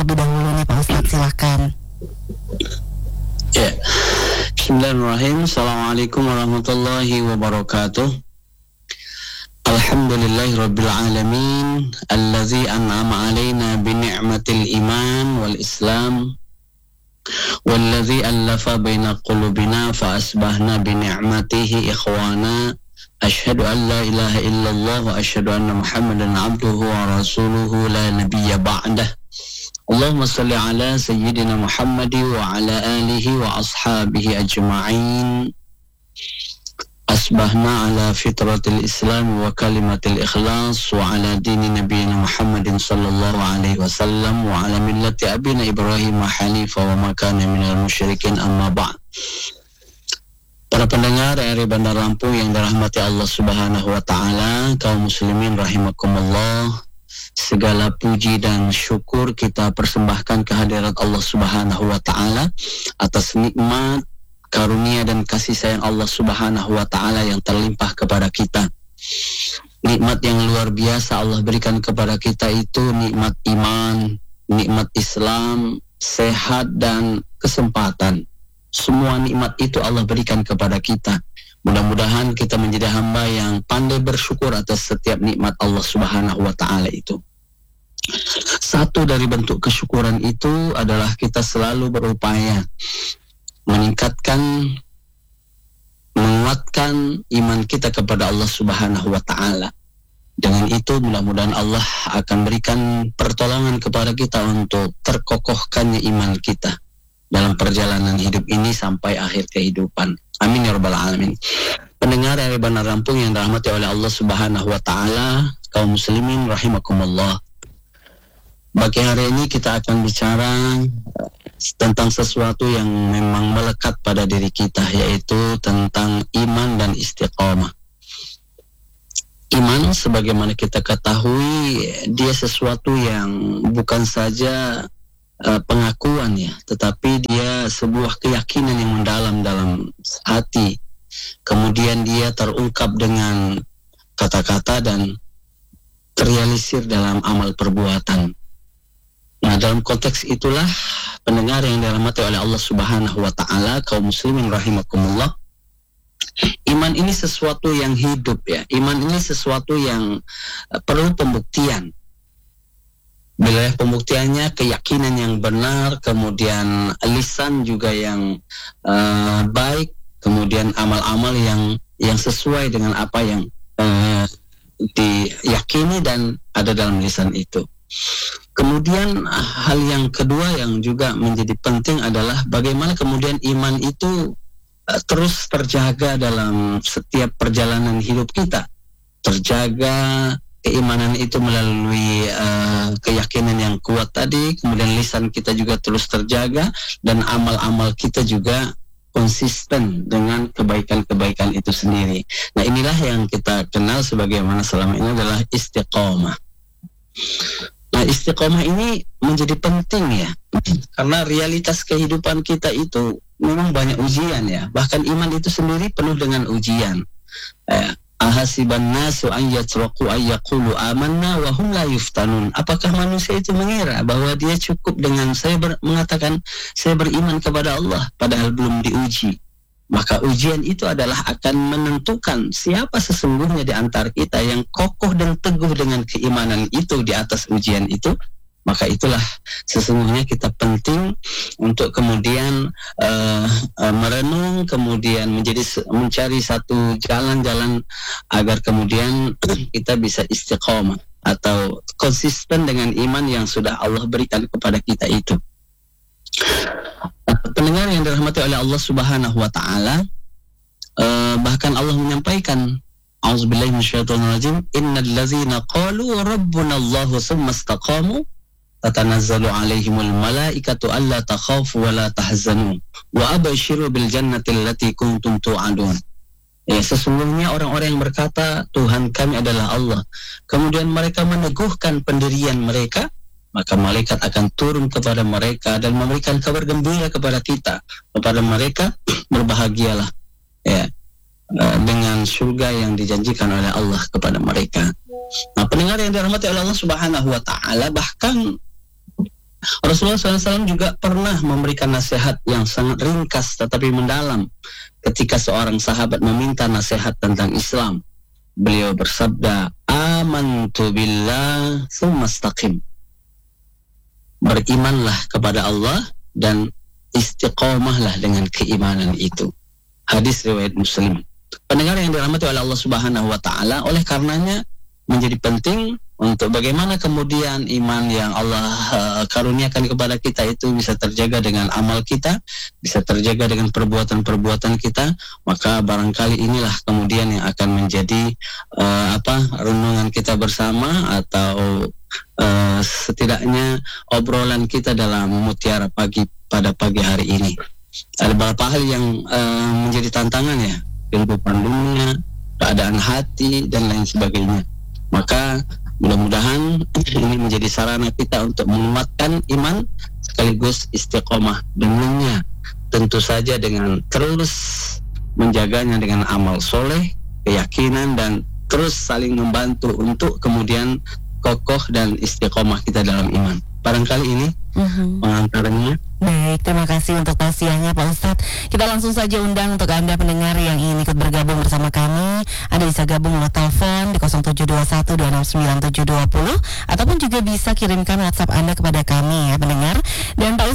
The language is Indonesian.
Lebih dahulu nih Pak Ustadz, silakan. Ya, Bismillahirrahmanirrahim. Assalamualaikum warahmatullahi wabarakatuh. Alhamdulillahi rabbil alamin, allazi an'ama alaina bi ni'matil iman wal islam, wallazi allafa baina qulubina fa asbahna bi ni'matihi ikhwana. Asyhadu an la ilaha illallah wa asyhadu anna Muhammadan abduhu wa rasuluhu la nabiyya ba'dah. Allahumma salli ala sayyidina Muhammad wa ala alihi wa ashabihi ajma'in. Asbahna ala fitratil Islam wa kalimatil ikhlas wa ala dini nabiyina Muhammadin sallallahu alaihi wasallam wa ala millati abina Ibrahim hanifa wa ma kana minal musyrikin, amma ba'd. Para pendengar RRI Bandar Lampung yang dirahmati Allah Subhanahu wa taala, kaum muslimin rahimakumullah. Segala puji dan syukur kita persembahkan kehadirat Allah Subhanahu wa taala atas nikmat, karunia dan kasih sayang Allah Subhanahu wa taala yang terlimpah kepada kita. Nikmat yang luar biasa Allah berikan kepada kita itu nikmat iman, nikmat Islam, sehat dan kesempatan. Semua nikmat itu Allah berikan kepada kita. Mudah-mudahan kita menjadi hamba yang pandai bersyukur atas setiap nikmat Allah Subhanahu wa taala itu. Satu dari bentuk kesyukuran itu adalah kita selalu berupaya meningkatkan, menguatkan iman kita kepada Allah Subhanahu wa taala. Dengan itu mudah-mudahan Allah akan berikan pertolongan kepada kita untuk terkokohkannya iman kita dalam perjalanan hidup ini sampai akhir kehidupan. Amin ya rabbal alamin. Pendengar RRI Bandar Lampung yang dirahmati oleh Allah Subhanahu wa taala, kaum muslimin rahimakumullah. Bagi hari ini kita akan bicara tentang sesuatu yang memang melekat pada diri kita, yaitu tentang iman dan istiqomah. Iman sebagaimana kita ketahui, dia sesuatu yang bukan saja pengakuan ya, tetapi dia sebuah keyakinan yang mendalam dalam hati. Kemudian dia terungkap dengan kata-kata dan terrealisir dalam amal perbuatan. Nah, dalam konteks itulah pendengar yang dirahmati oleh Allah Subhanahu wa taala, kaum muslimin rahimakumullah. Iman ini sesuatu yang hidup ya. Iman ini sesuatu yang perlu pembuktian. Bila pembuktiannya keyakinan yang benar, kemudian lisan juga yang baik, kemudian amal-amal yang sesuai dengan apa yang diyakini dan ada dalam lisan itu. Kemudian hal yang kedua yang juga menjadi penting adalah bagaimana kemudian iman itu terus terjaga dalam setiap perjalanan hidup kita. Terjaga keimanan itu melalui keyakinan yang kuat tadi, kemudian lisan kita juga terus terjaga, dan amal-amal kita juga konsisten dengan kebaikan-kebaikan itu sendiri. Nah, inilah yang kita kenal sebagaimana selama ini adalah istiqomah. Nah, istiqomah ini menjadi penting ya, karena realitas kehidupan kita itu memang banyak ujian ya, bahkan iman itu sendiri penuh dengan ujian. Ahasiban nasu an yatraku ay yaqulu amanna wa hum la yuftanun. Apakah manusia itu mengira bahwa dia cukup dengan mengatakan saya beriman kepada Allah padahal belum diuji? Maka ujian itu adalah akan menentukan siapa sesungguhnya di antara kita yang kokoh dan teguh dengan keimanan itu di atas ujian itu. Maka itulah sesungguhnya kita penting untuk kemudian merenung, kemudian mencari satu jalan-jalan agar kemudian kita bisa istiqomah atau konsisten dengan iman yang sudah Allah berikan kepada kita itu. Pendengar yang dirahmati oleh Allah Subhanahu wa taala, bahkan Allah menyampaikan, A'udzubillahi minasyaitonirrajim, innal ladzina qalu rabbuna Allahu tsumma istaqamu tatanazzalu alaihimul malaikatu alla takhafu wa la tahzanu wa abshiru bil jannati allati kuntum tu'adun. Ya, sesungguhnya orang-orang yang berkata Tuhan kami adalah Allah, kemudian mereka meneguhkan pendirian mereka, maka malaikat akan turun kepada mereka dan memberikan kabar gembira kepada mereka, berbahagialah ya dengan surga yang dijanjikan oleh Allah kepada mereka. Nah, pendengar yang dirahmati oleh Allah Subhanahu wa taala, bahkan Rasulullah SAW juga pernah memberikan nasihat yang sangat ringkas tetapi mendalam ketika seorang sahabat meminta nasihat tentang Islam. Beliau bersabda, amantu billah tsumma istaqim. Berimanlah kepada Allah dan istiqomahlah dengan keimanan itu. Hadis riwayat Muslim. Pendengar yang dirahmati oleh Allah Subhanahu wa taala, oleh karenanya menjadi penting untuk bagaimana kemudian iman yang Allah karuniakan kepada kita itu bisa terjaga dengan amal kita, bisa terjaga dengan perbuatan-perbuatan kita. Maka barangkali inilah kemudian yang akan menjadi renungan kita bersama, atau setidaknya obrolan kita dalam Mutiara Pagi pada pagi hari ini. Ada beberapa hal yang menjadi tantangan ya, kehidupan dunia, keadaan hati dan lain sebagainya. Maka mudah-mudahan ini menjadi sarana kita untuk menguatkan iman sekaligus istiqomah dengannya, tentu saja dengan terus menjaganya dengan amal soleh, keyakinan, dan terus saling membantu untuk kemudian kokoh dan istiqomah kita dalam iman. Barangkali ini pengantarnya. Baik, terima kasih untuk tausiahnya Pak Ustadz. Kita langsung saja undang untuk Anda pendengar yang ingin ikut bergabung bersama kami. Anda bisa gabung lewat telepon di 0721269720 ataupun juga bisa kirimkan WhatsApp Anda kepada kami ya pendengar. Dan Pak